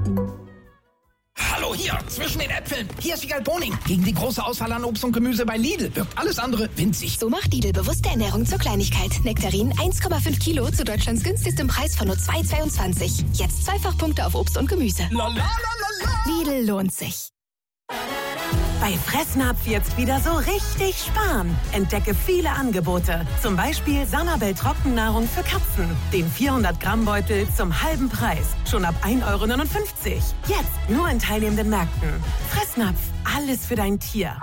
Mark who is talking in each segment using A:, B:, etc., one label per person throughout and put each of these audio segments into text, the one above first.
A: Hallo, hier, zwischen den Äpfeln. Hier ist Wiegald Boning. Gegen die große Auswahl an Obst und Gemüse bei Lidl wirkt alles andere winzig.
B: So macht Lidl bewusste Ernährung zur Kleinigkeit. Nektarinen 1,5 Kilo zu Deutschlands günstigstem Preis von nur 2,22. Jetzt Zweifachpunkte auf Obst und Gemüse. Lidl lohnt sich.
C: Bei Fressnapf jetzt wieder so richtig sparen. Entdecke viele Angebote. Zum Beispiel Sanabel Trockennahrung für Katzen. Den 400-Gramm-Beutel zum halben Preis. Schon ab 1,59 €. Jetzt nur in teilnehmenden Märkten. Fressnapf, alles für dein Tier.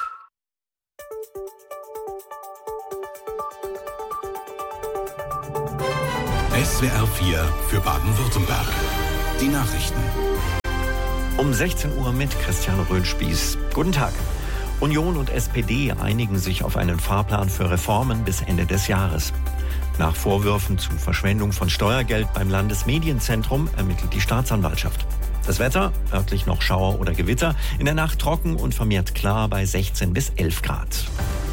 D: SWR 4 für Baden-Württemberg. Die Nachrichten.
E: Um 16 Uhr mit Christian Röhnspieß. Guten Tag. Union und SPD einigen sich auf einen Fahrplan für Reformen bis Ende des Jahres. Nach Vorwürfen zu Verschwendung von Steuergeld beim Landesmedienzentrum ermittelt die Staatsanwaltschaft. Das Wetter, örtlich noch Schauer oder Gewitter, in der Nacht trocken und vermehrt klar bei 16 bis 11 Grad.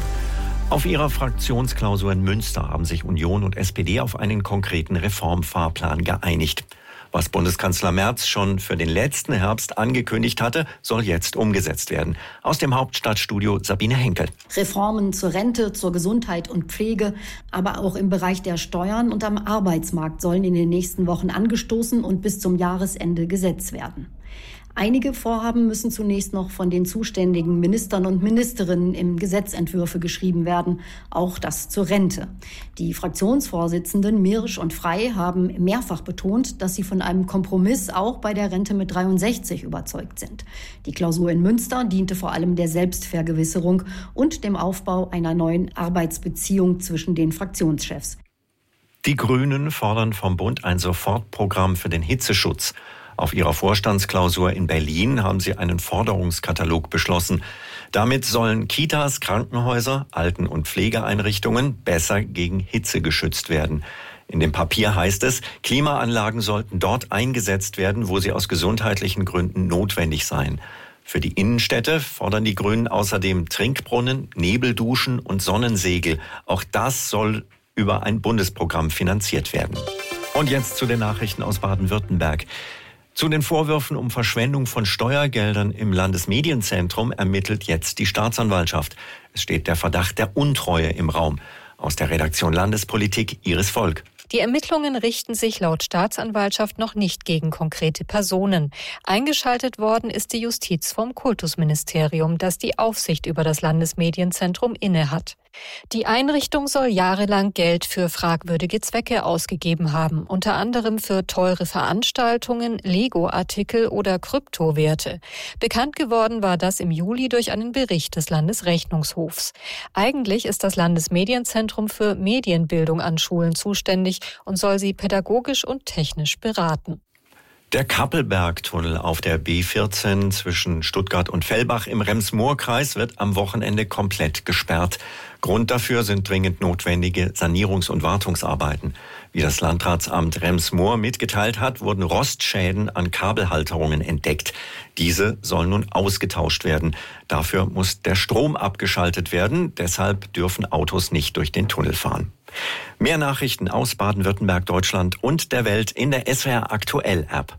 E: Auf ihrer Fraktionsklausur in Münster haben sich Union und SPD auf einen konkreten Reformfahrplan geeinigt. Was Bundeskanzler Merz schon für den letzten Herbst angekündigt hatte, soll jetzt umgesetzt werden. Aus dem Hauptstadtstudio Sabine Henkel.
F: Reformen zur Rente, zur Gesundheit und Pflege, aber auch im Bereich der Steuern und am Arbeitsmarkt sollen in den nächsten Wochen angestoßen und bis zum Jahresende gesetzt werden. Einige Vorhaben müssen zunächst noch von den zuständigen Ministern und Ministerinnen in Gesetzentwürfe geschrieben werden, auch das zur Rente. Die Fraktionsvorsitzenden Mirsch und Frey haben mehrfach betont, dass sie von einem Kompromiss auch bei der Rente mit 63 überzeugt sind. Die Klausur in Münster diente vor allem der Selbstvergewisserung und dem Aufbau einer neuen Arbeitsbeziehung zwischen den Fraktionschefs.
E: Die Grünen fordern vom Bund ein Sofortprogramm für den Hitzeschutz. Auf ihrer Vorstandsklausur in Berlin haben sie einen Forderungskatalog beschlossen. Damit sollen Kitas, Krankenhäuser, Alten- und Pflegeeinrichtungen besser gegen Hitze geschützt werden. In dem Papier heißt es, Klimaanlagen sollten dort eingesetzt werden, wo sie aus gesundheitlichen Gründen notwendig seien. Für die Innenstädte fordern die Grünen außerdem Trinkbrunnen, Nebelduschen und Sonnensegel. Auch das soll über ein Bundesprogramm finanziert werden. Und jetzt zu den Nachrichten aus Baden-Württemberg. Zu den Vorwürfen um Verschwendung von Steuergeldern im Landesmedienzentrum ermittelt jetzt die Staatsanwaltschaft. Es steht der Verdacht der Untreue im Raum. Aus der Redaktion Landespolitik Iris Volk.
G: Die Ermittlungen richten sich laut Staatsanwaltschaft noch nicht gegen konkrete Personen. Eingeschaltet worden ist die Justiz vom Kultusministerium, das die Aufsicht über das Landesmedienzentrum innehat. Die Einrichtung soll jahrelang Geld für fragwürdige Zwecke ausgegeben haben, unter anderem für teure Veranstaltungen, Lego-Artikel oder Kryptowerte. Bekannt geworden war das im Juli durch einen Bericht des Landesrechnungshofs. Eigentlich ist das Landesmedienzentrum für Medienbildung an Schulen zuständig und soll sie pädagogisch und technisch beraten.
E: Der Kappelbergtunnel auf der B14 zwischen Stuttgart und Fellbach im Rems-Murr-Kreis wird am Wochenende komplett gesperrt. Grund dafür sind dringend notwendige Sanierungs- und Wartungsarbeiten. Wie das Landratsamt Rems-Murr mitgeteilt hat, wurden Rostschäden an Kabelhalterungen entdeckt. Diese sollen nun ausgetauscht werden. Dafür muss der Strom abgeschaltet werden. Deshalb dürfen Autos nicht durch den Tunnel fahren. Mehr Nachrichten aus Baden-Württemberg, Deutschland und der Welt in der SWR Aktuell App.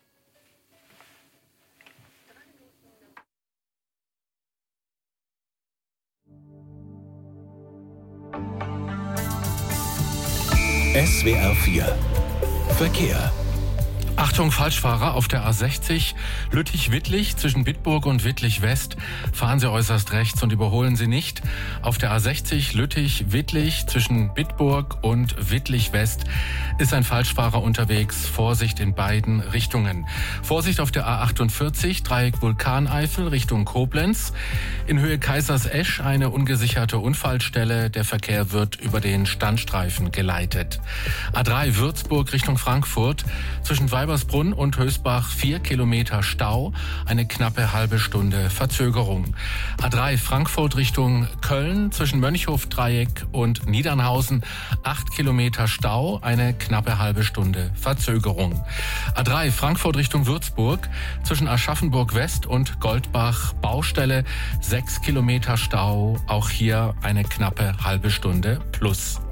D: SWR 4 Verkehr.
H: Achtung, Falschfahrer auf der A60 Lüttich-Wittlich zwischen Bitburg und Wittlich-West. Fahren Sie äußerst rechts und überholen Sie nicht. Auf der A60 Lüttich-Wittlich zwischen Bitburg und Wittlich-West ist ein Falschfahrer unterwegs. Vorsicht in beiden Richtungen. Vorsicht auf der A48 Dreieck Vulkaneifel Richtung Koblenz. In Höhe Kaisersesch eine ungesicherte Unfallstelle. Der Verkehr wird über den Standstreifen geleitet. A3 Würzburg Richtung Frankfurt zwischen Weibersbrunn und Hösbach 4 Kilometer Stau, eine knappe halbe Stunde Verzögerung. A3 Frankfurt Richtung Köln zwischen Mönchhof-Dreieck und Niedernhausen 8 Kilometer Stau, eine knappe halbe Stunde Verzögerung. A3 Frankfurt Richtung Würzburg zwischen Aschaffenburg West und Goldbach Baustelle 6 Kilometer Stau, auch hier eine knappe halbe Stunde plus.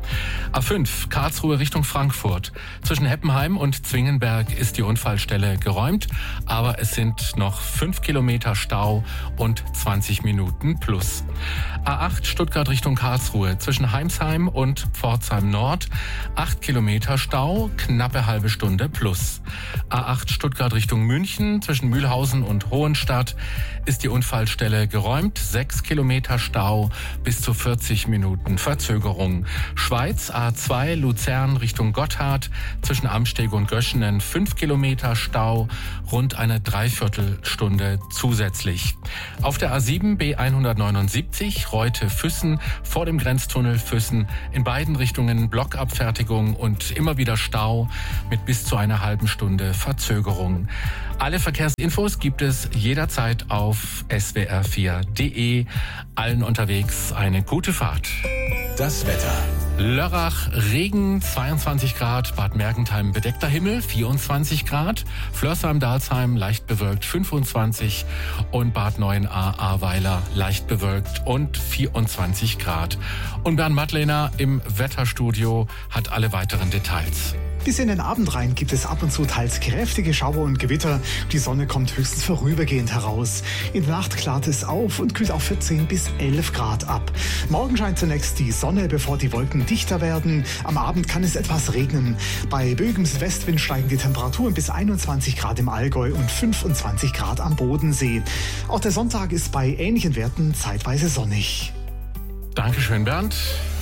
H: A5 Karlsruhe Richtung Frankfurt. Zwischen Heppenheim und Zwingenberg ist die Unfallstelle geräumt, aber es sind noch 5 Kilometer Stau und 20 Minuten plus. A8 Stuttgart Richtung Karlsruhe. Zwischen Heimsheim und Pforzheim Nord 8 Kilometer Stau, knappe halbe Stunde plus. A8 Stuttgart Richtung München. Zwischen Mühlhausen und Hohenstadt ist die Unfallstelle geräumt. 6 Kilometer Stau, bis zu 40 Minuten Verzögerung. Schweiz A2 Luzern Richtung Gotthard. Zwischen Amsteg und Göschenen 5 Kilometer Stau, rund eine Dreiviertelstunde zusätzlich. Auf der A7 B179 Reute-Füssen vor dem Grenztunnel Füssen in beiden Richtungen Blockabfertigung und immer wieder Stau mit bis zu einer halben Stunde Verzögerung. Alle Verkehrsinfos gibt es jederzeit auf swr4.de. Allen unterwegs eine gute Fahrt.
D: Das Wetter.
H: Lörrach Regen 22 Grad, Bad Mergentheim bedeckter Himmel 24 Grad, Flörsheim-Dalsheim leicht bewölkt 25 und Bad Neuenahr-Ahrweiler leicht bewölkt und 24 Grad. Und Bernd Madlener im Wetterstudio hat alle weiteren Details.
I: Bis in den Abend rein gibt es ab und zu teils kräftige Schauer und Gewitter. Die Sonne kommt höchstens vorübergehend heraus. In der Nacht klart es auf und kühlt auf 14 bis 11 Grad ab. Morgen scheint zunächst die Sonne, bevor die Wolken dichter werden. Am Abend kann es etwas regnen. Bei böigem Westwind steigen die Temperaturen bis 21 Grad im Allgäu und 25 Grad am Bodensee. Auch der Sonntag ist bei ähnlichen Werten zeitweise sonnig.
H: Dankeschön, Bernd.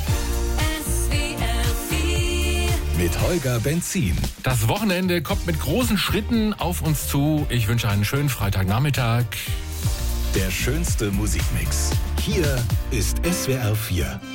D: Mit Holger Benzin.
H: Das Wochenende kommt mit großen Schritten auf uns zu. Ich wünsche einen schönen Freitagnachmittag.
D: Der schönste Musikmix. Hier ist SWR 4.